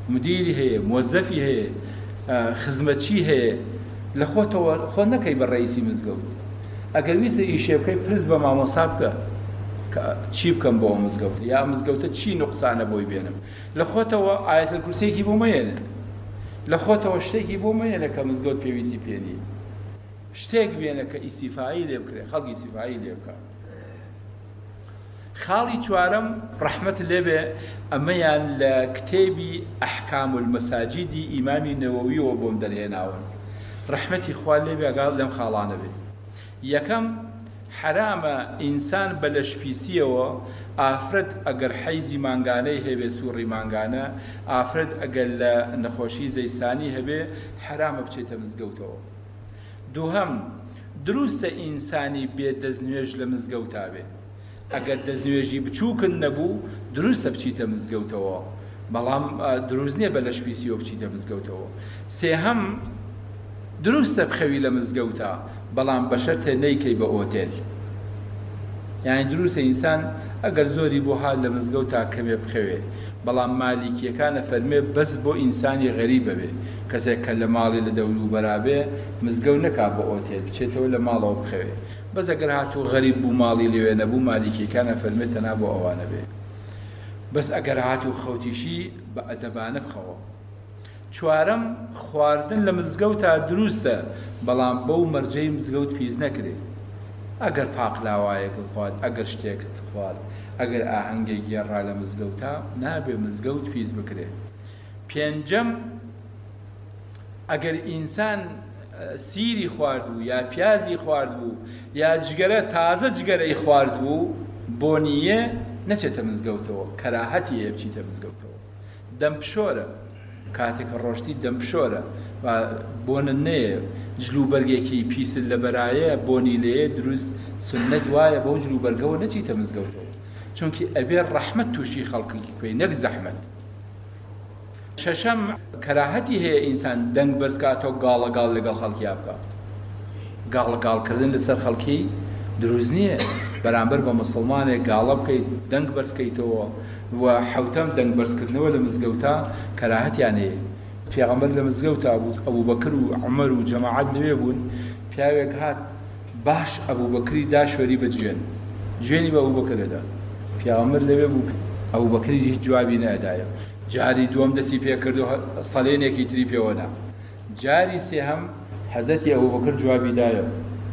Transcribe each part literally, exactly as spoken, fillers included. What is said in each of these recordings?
مدیری هەیە مۆزەفی هەیە خزمەتچی هەیە لە خۆتەوە خۆ نەکەی بە ڕئیسی مزگەوت ئەگەر ویستە ئیشێ بکەی پرس بە مامۆسا بکە چی بکەم بۆ مزگەوت یا مزگەوتە چی نوقسانە بۆی بێنم لە خۆتەوە ئایەتەل کورسییەکی بۆ مەهێنە لە خۆتەوە شتێکی بۆ مەهێنە کە مزگەوت پێویستی پێ نییە شتێک بێنە کە ئیسیفایی لێ بکرێ خەڵکی ئیسیفایی لێ بکە. خاڵی چوارەم ڕەحمەت لێبێ ئەمەیان لە کتێبی ئەحکام المەساجیدی ئیمامی نەوەویەوە بۆم دەرهێناون ڕەحمەتی خوا لێبێ ئەگەڵ لەم خاڵانە بێ. یەکەم حرامە ئینسان بە لەشپیسیەوە ئافرەت ئەگەر حەیزی مانگانەی هەبێ سووڕی مانگانە ئافرەت ئەگەر لە نەخۆشی زەیستانی هەبێ حرامە بچێتە مزگەوتەوە. دووهەم دروستە ئینسانی بێ دەستنوێژ لە مزگەوتا بێ ئەگەر دەستنوێژی بچووکن نەبوو دروستە بچیتە مزگەوتەوە بەڵام دروست نییە بە لەشپیسیەوە بچیتە مزگەوتەوە. سێهەم دروستە بخەوی لە مزگەوتە بەڵام بە شەرتێ نەیکەی بە ئۆتێل یعنی دروستە ئینسان ئەگەر زۆری بۆ حال لە مزگەوتا کەمێ بخەوێ بەڵام مالیکیەکانە فەرمێ بەس بۆ ئینسانی غەریبە بێ کەسێک کە لە ماڵی لە دەور و بەرابێ مزگەوت نەکا بۆ ئۆتێل بچێتەوە لە ماڵەوە بخەوێ بەس ئەگەر هاتوو غەریب بوو ماڵی لەوێ نەبوو مالیکیەکانە فەرمێ تەنها بۆ ئەوانە بێ بەس ئەگەر هاتوو خەوتیشی بە ئەدەبانە بخەوە. چوارەم خواردن لە مزگەوتا دروستە بەڵام بەو مەرجەی مزگەوت پیس نەکرێ ئەگەر پاقلاوایەکت خوارد ئەگەر شتێکت خوارد ئەگەر ئاهەنگێک گێڕا لە مزگەوتا نابێ مزگەوت پیس بکرێ. پێنجەم ئەگەر ئینسان سیری خوارد بوو یا پیازی خوارد بوو یا جگەرە تازە جگەرەی خوارد بوو بۆ نییە نەچێتە مزگەوتەوە کەراهەتی هەیە بچیتە مزگەوتەوە. دەمپشۆرە کاتێکە ڕۆشتی دەمپشۆرە بۆنە نەیە جلوبەرگێکی پیسل لە بەرایە بۆنی لێیە دروست سنەت وایە بەو جلوبەرگەوە نەچیتە مزگەوتەوە چونکی ئەبێ ڕەحمەت تووشی خەڵکی کوێی نەک زەحمەت. شەشەم کەراهەتی هەیە ئینسان دەنگ بەرزکاتەوە گاڵەگاڵ لەگەڵ خەڵکیا بکات گاڵەگاڵکردن لەسەر خەڵکی دروست نییە بەرامبەر بە موسڵمانێک گاڵە بکەیت دەنگ بەرزکەیتەوە و حەوتەم دەنگ بەرزکردنەوە لە مزگەوتا کەراهەتیان هەیە. پێغەمبەر لە مزگەوتا بوو ئەبوبەکر و عومەر و جەماعەت لەوێ بوون پیاوێک هات باش ئەبوبەکری دا شۆری بە جوێن جوێنی بە ئەبوبەکرەدا پێغەمبەر لەوێ بوو ئەبوبەکری هیچ جوابی نەدایە جاری دووەم دەستی پێ کرد و سەڵێنێکی تری پێوەنا جاری سێهەم حەزەتی ئەبوبەکر جوابی دایە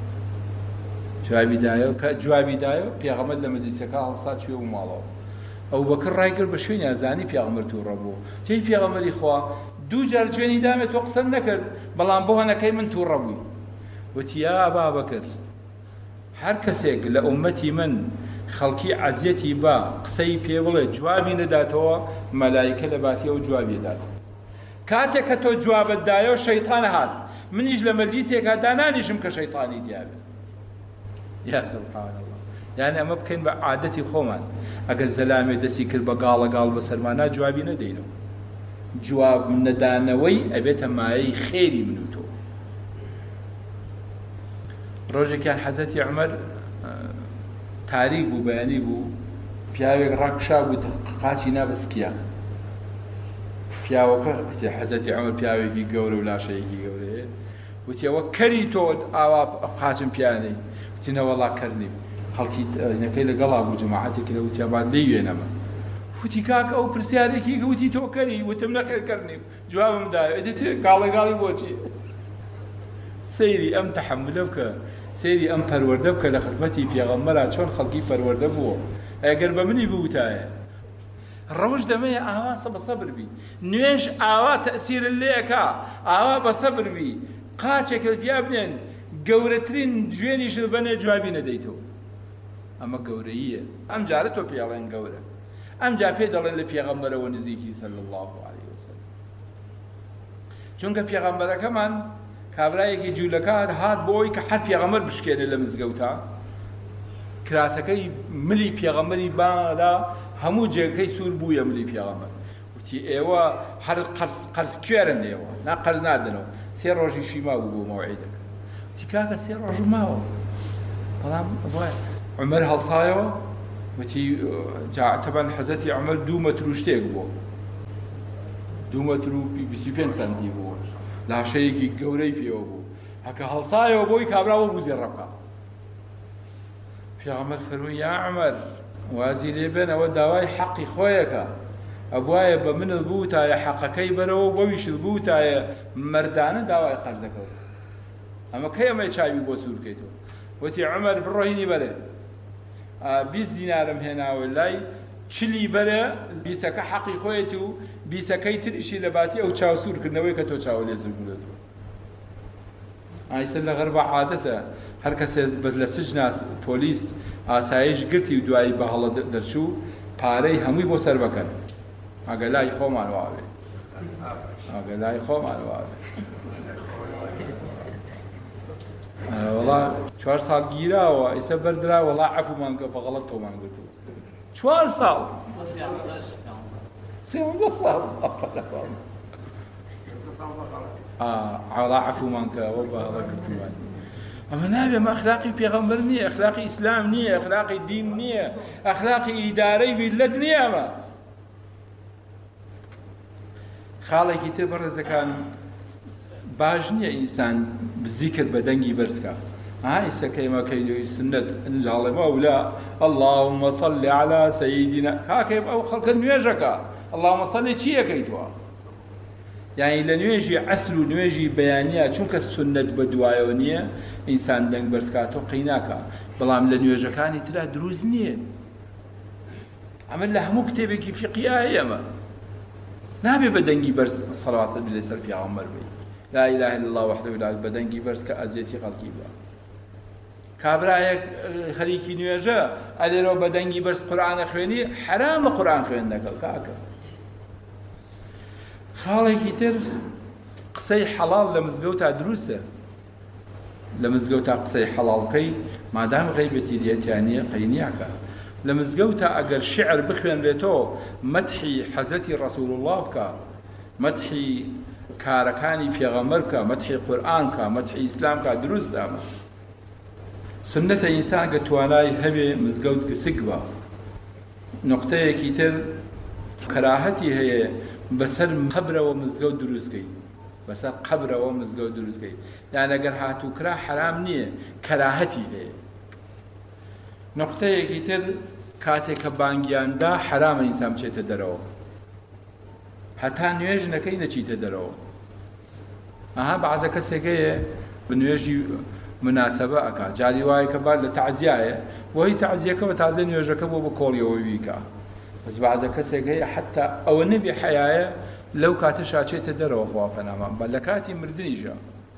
جوابی دایە کە جوابی دایە پێغەمبەر لە مەجلیسەکە هەڵسا چوێ و ماڵەوە ئەبوبەکر ڕایگرت بە شوێنی ئازانی پێغەمبەر تووڕە بوو تێی پێغەمبەری خوا دوو جار جوێنی دامێت تۆ قسەم نەکرد بەڵام بۆ هەنەکەی من تووڕە بووی وتی یا ئەبا بەکر هەر کەسێک لە ئومەتی من خەڵکی عەزیەتی با قسەی پێ بڵێ جوابی نەداتەوە مەلایکە لە باتیەوە جوابی دات کاتێک کە تۆ جوابت دایەوە شەیطان هات منیش لە مەجلیسێکا دانانیشم کە شەیطانی دیابێت. یا سبحان الله یعنی ئەمە بکەین بە عادەتی خۆمان ئەگەر زەلامێ دەستی کرد بە گاڵەگاڵ بەسەرمانە جوابی نەدەینەوە جواب نەدانەوەی ئەبێتە مایەی خێری من و تۆ. ڕۆژێکیان حەزەتی عومەر تاریک بوو بەیانی بوو پیاوێک ڕاکشا بوو قاچی نابسکیە پیاوەکە حەزەتی عومەر پیاوێکی گەورە و لاشەیەکی گەورەیە وتی ئەوە کەری تۆ ئاوا قاچم پیانەی وتی نەوەڵا کەرنی خەڵکی نەکەی لەگەڵا بوو جەماعەتێکی لە وتی ئەبا لێوێنەمە وتی کاکە ئەو پرسیارێکی وتی تۆ کەری وتم نەکەرکردنی جوابم دایە دێت گاڵەگاڵی بۆچی سەیری ئەم تەحەملە بکە سەیری ئەم پەروەردە بکە لە خزمەتی پێغەمبەرا چۆن خەڵکی پەروەردە بووە ئەگەر بە منی بووتایە ڕەوش دەمەیە ئاوا بە سەبر بی نوێژ ئاوا تەئسیرت لێەکا ئاوا بە سەبر بی قاچێکت پیا بنێن گەورەترین جوێنیشت بەنێ جوابی نەدەیتەوە ئەمە گەورەییە ئەم جارە تۆ پێڵێن گەورە ئەم جا پێ دەڵێن لە پێغەمبەرەوە نزیکی صلی الله علیه وسلم چونکە پێغەمبەرەکەمان کابرایەکی جوولەکە هات بۆی کە حەد پێغەمبەر بشکێنێ لە مزگەوتا کراسەکەی ملی پێغەمبەری بادا هەموو جێگەکەی سوور بوویە ملی پێغەمبەر وتی ئێوە هەر قەرز کوێرن ئێوە نا قەرز نادنەوە سێ ڕۆژیشی ماوە بۆ مەوعیدەکە وتی کاکە سێ ڕۆژ ماوە بەڵام عومەر هەڵسایەوە وتی تەبەن حەزەتی عومەر دوو مەتر و شتێک بووە دوو مەتر و بیست و پێنج سەنتی بوو لاشەیەکی گەورەی پێوە بوو هەکە هەڵسایەوە بۆی کابراوە بوو زێڕە بکە پێغەمبەر فەرمووی یا عومەر وازی لێ بێن ئەوە داوای حەقی خۆیەکە ئەبوایە بە منت بوو تایە حەقەکەی بەرەوە بەویشت بوو تایە مەردانە داوای قەرزەکە ئەمە کەی ئەمەی چاوی بۆ سوور بکەیتەوە وتی عومەر بڕۆینی بەرێ بیست دینارم هێناوە لای چلی بەرە بیسەکە حەقی خۆیەتی و بیسەکەی تریشی لە باتی ئەو چاوسوورکردنەوەی کە تۆ چاوە لێزر بودێتەوە ئایسە لە غەربە عادەتە هەر کەسێ لە سجن پۆلیس ئاسایش گرتی و دوایی بە هەڵە دەرچوو پارەی هەمووی بۆ سەر بەکەن ئاگەلای خۆمان واوێ ئاگەلای خۆمان واوێ وەڵا چوار ساڵ گیراوە ئیسە بەردرا وەڵا عەفومان کە بە غەڵەت تۆمان گرتووە چوار ساڵ سێوەنزە ساڵ وەڵا عەفومان کە ئەوە بە هەڵە گرتووان ئەمە نابێ ئەمە ئەخلاقی پێغەمبەر نییە ئەخلاقی ئیسلام نییە ئەخلاقی دین نییە ئەخلاقی ئیدارەی میلەت نییە ئەمە خاڵێکی تر بەڕێزەکان باش نییە ئینسان بزیکر بە دەنگی بەرزکە ئایسە کەیمەکەی سنت ئەنجاڵێمە ولا اللهم صل على سيدنا کاکەی ئەو خەڵکە نوێژەکە اللهم صل چی یەکەیتوە یعنی لە نوێژی عەسر و نوێژی بەیانیە چونکە سنت بە دوایەوە نییە ئینسان دەنگ بەرزکاتەوە قەیناکە بەڵام لە نوێژەکانی ترا دروست نییە ئەمە لە هەموو کتێبێکی فیقیایە ئەمە نابێ بە دەنگی بەرز سەڵاوات بێ سەر پێغەمبەر بێ لا إله إلا الله وحده لا بە دەنگی بەرز کە ئەزیەتی خەڵکی بووە کابرایەک خەریکی نوێژە ئەلێرەوە بە دەنگی بەرز قورئانە خوێنی حرامە قورئان خوێندنەکە کاکە خاڵێکی تر قسەی حەڵاڵ لە مزگەوتا دروستە لە مزگەوتا قسەی حەڵاڵکەی مادام غەیبەتی دیەتیانە قەینیاکە لە مزگەوتا ئەگەر شعر بخوێنرێتەوە مەدحی حەزەتی ڕەسوول الله بکە مەدحی کارەکانی پێغەمبەر بکە مەدحی قورئان بکە مەدحی ئیسلام بکە دروستە ئەمە سنەتە ئینسان کە توانای هەبێ مزگەوت گسک بە نقطەیەکی تر کەراهەتی هەیە بەسەر قەبرەوە مزگەوت دروستکەی بەسەر قەبرەوە مزگەوت دروستکەی یان ئەگەر هاتووکرا حرام نییە کەراهەتی هەیە نقطەیەکی تر کاتێک کە بانگیاندا حرامە ئینسان بچێتە دەرەوە هەتا نوێژ نەکەی نەچیتە دەرەوە ئەها بەعزە کەسێک هەیە بە نوێژی مناسبە ئەکا جاری وایە کە بعد لە تەعزیایە وەی تەعزیەکەوە تازە نوێژەکە بۆ بە کۆڵیەوە بیکە بەس بەعزە کەسێک هەیە حتا ئەوە نەبێ حەیایە لەو کاتە شاچێتە دەرەوە خوا پەنامان بە لە کاتی مردنیشە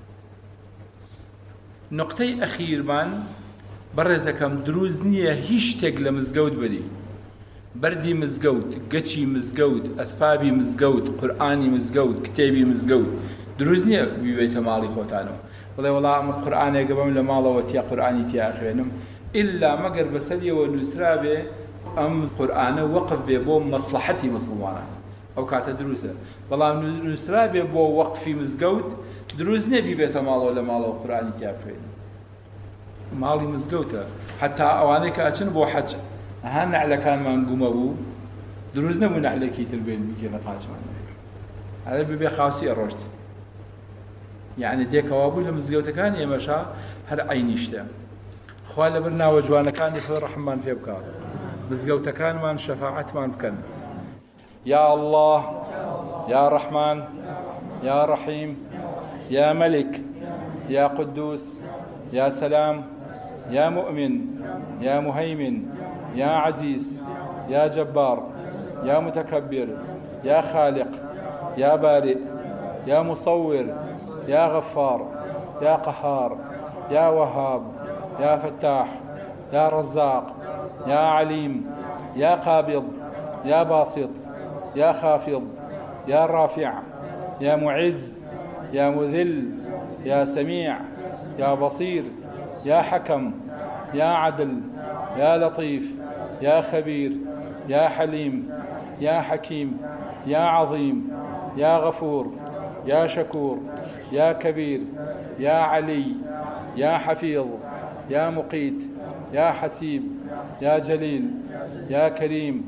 نقطەی ئەخیرمان بەڕێزەکەم دروست نییە هیچ شتێک لە مزگەوت بەری بەردی مزگەوت گەچی مزگەوت ئەسپابی مزگەوت قورئانی مزگەوت کتێبی مزگەوت دروست نییە بیبێتە ماڵی خۆتانەوە بڵێ وەڵا ئەمە قورئانێکە بەم لە ماڵەوە تیا قورئانی تیا خوێنم ئللا مەگەر بەسەریەوە نووسرا بێ ئەم قورئانە وەقف بێ بۆ مەسلحەتی موسڵمانان ئەو کاتە دروستە بەڵام نووسرا بێ بۆ وەقفی مزگەوت دروست نییە بیبێتە ماڵەوە لە ماڵەوە قورئانی تیا خوێنم ماڵی مزگەوتە حتا ئەوانەی کە ئەچن بۆ حەج ئەها نەعلەکانمان گومە بوو دروست نەبوو نەعلەکی تر بێن بیکەنە قاچمان ئەرە ببێ خاوسی ئەڕۆشت یعنی دێکەوا بوو لە مزگەوتەکانی ئێمەشا هەر عەینیشتە خوا لەبەر ناوە جوانەکانی خۆی ڕەحممان پێ بکە مزگەوتەکانمان شەفاعەتمان بکەن یا الله یا ڕەحمان یا ڕەحیم یا مەلک یا قدوس يا سلام يا مؤمن يا مهيمن يا عزيز يا جبار يا متكبر يا خالق يا بارئ يا مصور يا غفار يا قهار يا وهاب يا فتاح يا رزاق يا عليم يا قابض يا باسط يا خافض يا رافع يا معز يا مذل يا سميع يا بصير يا حكم يا عدل يا لطيف يا خبير يا حليم يا حكيم يا عظيم يا غفور يا شكور يا كبير يا علي يا حفيظ يا مقيت يا حسيب يا جليل يا كريم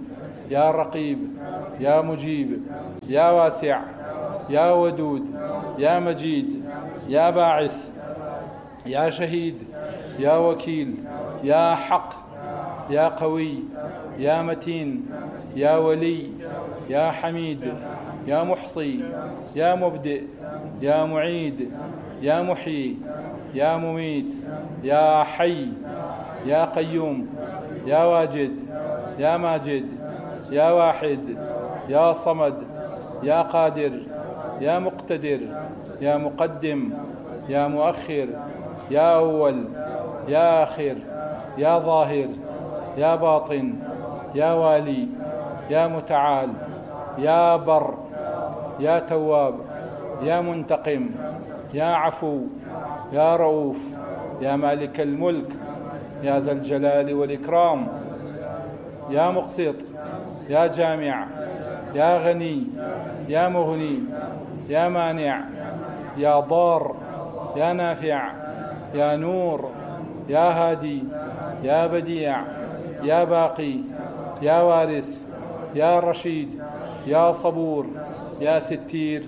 يا رقيب يا مجيب يا واسع يا ودود يا مجيد يا باعث يا شهيد يا وكيل يا حق يا قوي يا متين يا ولي يا حميد يا محصي يا مبدئ يا معيد يا محيي يا مميت يا حي يا قيوم يا واجد يا ماجد يا واحد يا صمد يا قادر يا مقتدر يا مقدم يا مؤخر يا أول يا آخر يا ظاهر يا باطن يا والي يا متعال يا بر يا تواب يا منتقم يا عفو يا رؤوف يا مالك الملك يا ذا الجلال والإكرام يا مقسط يا جامع يا غني يا مغني يا مانع يا ضار يا نافع يا نور يا هادي يا بديع يا باقي يا وارث يا رشيد يا صبور يا ستير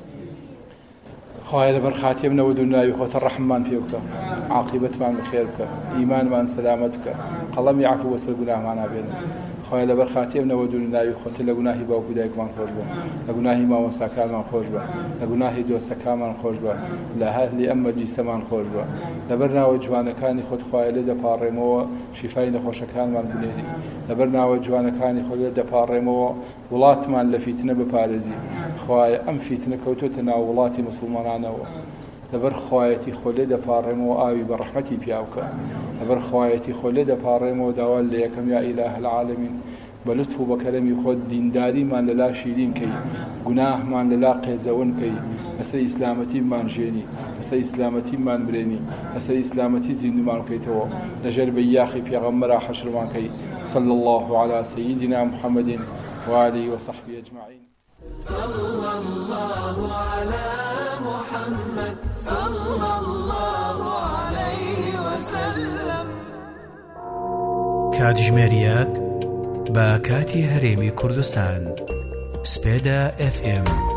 خواهي لبرخاتي من ودنا يخوت الرحمن فيك عاقبة من بخيرك إيمان من سلامتك قلم يعفو وسل قناه معنا بينا خواهي لبرخاتي من ودنا يخوت لقناهي باوكو دايك من خوش با لقناهي ما وساكا من خوش با لقناهي دوستكا من خوش با لأهل أما جيسا من خوش با لبرنا وجوانا كان خود خواهي لدى بارمو شفاي نخوشكان من بنيدي لبرنا وجوانا كان خود لدى بارمو ولات من لفيتنا ببارزي خواهي أم فيتنا كوتوتنا ولاتي مسلمان لبر خوایتی خود دپارم و آوی برحمتی پیاوکا لبر خوایتی خود دپارم و دوال لیکم یا اله العالمین بلطف و بکرمی خود دینداری من للا شیرین کی گناه من للا قیزون کی مثل اسلامتی من جینی مثل اسلامتی من برینی مثل اسلامتی زندو من کی تو لجر بیاخی پیغمبر حشر من کی صلی الله علی سیدنا محمد و آله و صحبه اجمعین. صلى الله على محمد صلى الله عليه وسلم. کاتژمێریەک بە کاتی هەرێمی کوردستان سپێدا ئەف ئێم